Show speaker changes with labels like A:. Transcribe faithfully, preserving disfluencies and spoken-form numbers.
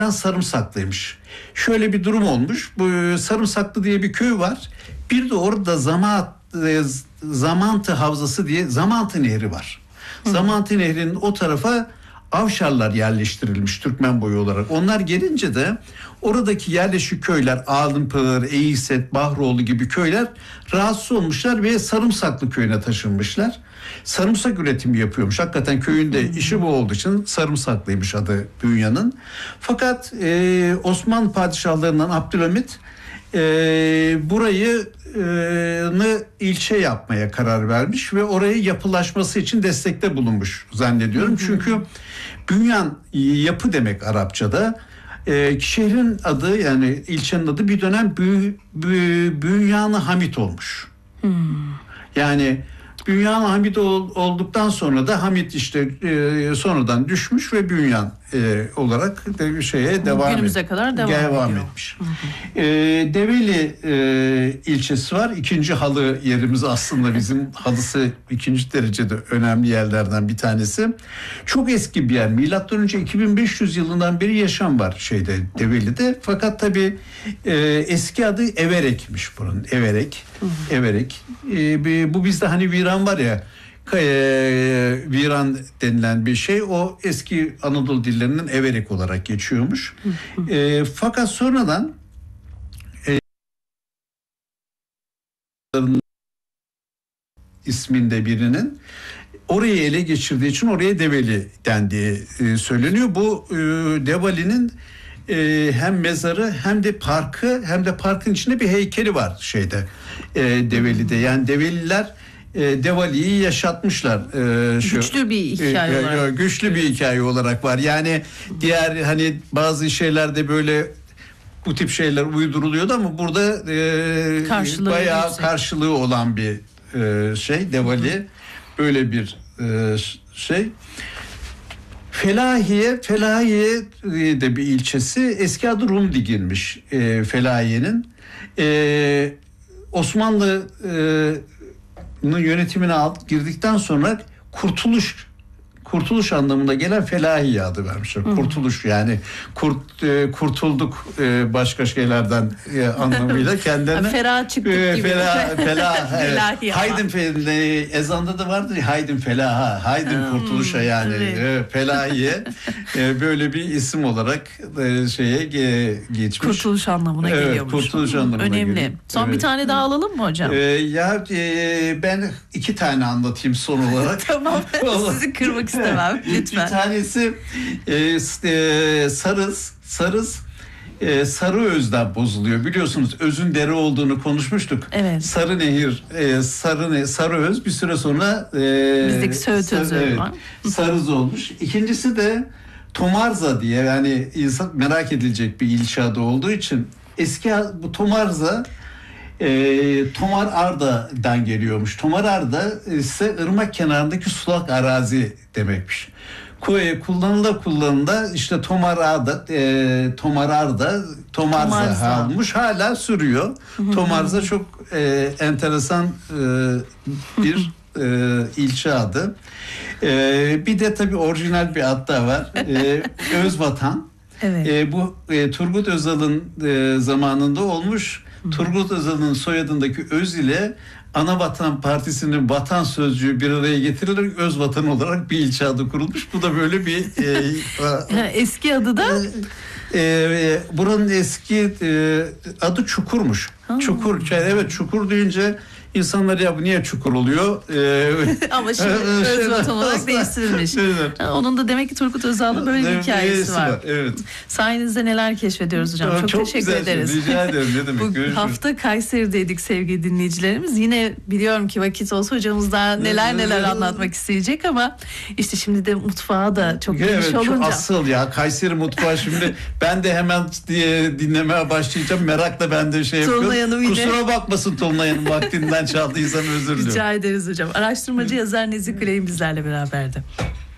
A: Sarımsaklıymış. Şöyle bir durum olmuş. Bu Sarımsaklı diye bir köy var. Bir de orada Zaman, Zamantı Havzası diye Zamantı Nehri var. Hı. Zamantı Nehri'nin o tarafa Avşarlar yerleştirilmiş Türkmen boyu olarak. Onlar gelince de oradaki yerleşik köyler Ağlınpınar, Eyiset, Bahroğlu gibi köyler rahatsız olmuşlar ve Sarımsaklı köyüne taşınmışlar. Sarımsak üretimi yapıyormuş. Hakikaten köyünde işi bu olduğu için Sarımsaklıymış adı Bünyan'ın. Fakat e, Osmanlı padişahlarından Abdülhamit e, burayı e, ilçe yapmaya karar vermiş ve orayı yapılaşması için destekte bulunmuş zannediyorum. Hı hı. Çünkü Bünyan yapı demek Arapçada. E, şehrin adı yani ilçenin adı bir dönem Bü, Bü, Bünyan-ı Hamit olmuş. Hı. Yani Bünyan Hamid olduktan sonra da Hamid işte e, sonradan düşmüş ve Bünyan e, olarak de, şeye devam,
B: günümüze et, kadar devam,
A: devam etmiş. Hı hı. E, Develi e, ilçesi var. İkinci halı yerimiz aslında bizim halısı ikinci derecede önemli yerlerden bir tanesi. Çok eski bir yer. Milattan önce iki bin beş yüz yılından beri yaşam var şeyde Develi'de. Fakat tabii e, eski adı Everek'miş bunun. Everek. Hı hı. Everek. E, bu bizde hani viran var ya, e, viran denilen bir şey. O eski Anadolu dillerinin Everek olarak geçiyormuş. Hı hı. E, fakat sonradan e, isminde birinin orayı ele geçirdiği için oraya Develi dendiği e, söyleniyor. Bu e, Develi'nin e, hem mezarı hem de parkı hem de parkın içinde bir heykeli var şeyde e, Develi'de. Yani Develiler e, Develi'yi yaşatmışlar. E, şu,
B: güçlü bir hikaye
A: e,
B: olarak.
A: Güçlü bir hikaye olarak var. Yani diğer hani bazı şeylerde böyle bu tip şeyler uyduruluyordu ama burada e,
B: karşılığı
A: bayağı
B: yüksek.
A: karşılığı olan bir e, şey Develi. Böyle bir e, şey. Felahiye, Felahiye de bir ilçesi. Eski adı Rumdigir'miş e, Felahiye'nin. E, Osmanlı'nın yönetimine alt girdikten sonra kurtuluş kurtuluş anlamında gelen Felahiye adı vermişler. Hı. Kurtuluş yani kurt e, kurtulduk e, başka şeylerden e, anlamıyla kendilerine.
B: Ferah çıktık e, gibi.
A: Fela, felah, evet. Haydin fe, ezanda da vardır ya, haydin felaha, haydin hmm, kurtuluşa yani evet. e, Felahiye e, böyle bir isim olarak e, şeye ge, geçmiş.
B: Kurtuluş anlamına evet, geliyormuş.
A: Kurtuluş anlamına
B: önemli.
A: Geliyor.
B: Son evet. bir tane daha alalım mı hocam?
A: E, ya e, ben iki tane anlatayım son olarak.
B: Tamam. Sizi kırmak istemem lütfen.
A: Bir tanesi e, e, Sarız, Sarız e, Sarıöz'den bozuluyor. Biliyorsunuz özün dere olduğunu konuşmuştuk.
B: Evet.
A: Sarı Nehir, e, Sarı Sarıöz bir süre sonra e,
B: bizdeki Söğüt Özü
A: evet,
B: var.
A: Sarız olmuş. İkincisi de Tomarza diye yani insan merak edilecek bir ilçe adı olduğu için eski bu Tomarza E, Tomar Arda'dan geliyormuş. Tomar Arda ise ırmak kenarındaki sulak arazi demekmiş. Kullanıla kullanıla işte Tomar Arda, e, Tomar Arda, Tomarza, Tomarza olmuş. Hala sürüyor. Tomarza çok e, enteresan e, bir e, ilçe adı. E, bir de tabii orijinal bir ad da var. E, Özvatan.
B: Evet.
A: E, bu e, Turgut Özal'ın e, zamanında olmuş. Turgut Özal'ın soyadındaki öz ile Anavatan Partisi'nin vatan sözcüğü bir araya getirilerek Özvatan olarak bir ilçe adı kurulmuş. Bu da böyle bir
B: e, eski adı da
A: e, e, buranın eski e, adı Çukur'muş. Ha. Çukur. Evet, Çukur deyince İnsanlar ya bu niye çukur oluyor? Ee,
B: Ama şimdi Özvatan olarak değiştirilmiş. Evet. Onun da demek ki Turgut Özal'da böyle bir hikayesi var. var.
A: Evet.
B: Sayenizde neler keşfediyoruz hocam. Çok, Çok teşekkür ederiz.
A: Rica ederim. Ne demek?
B: Bu
A: Görüşürüz.
B: hafta Kayseri'deydik sevgili dinleyicilerimiz. Yine biliyorum ki vakit olsa hocamız daha neler neler anlatmak isteyecek ama işte şimdi de mutfağa da çok geniş
A: evet,
B: olunca.
A: Asıl ya Kayseri mutfağı şimdi ben de hemen diye dinlemeye başlayacağım. Merakla ben de şey yapıyorum. Kusura bakmasın Tolunay'ın vaktinden çaldıysam özür diliyorum.
B: Rica ederiz hocam. Araştırmacı yazar Nezih Kuley'in bizlerle beraberdi.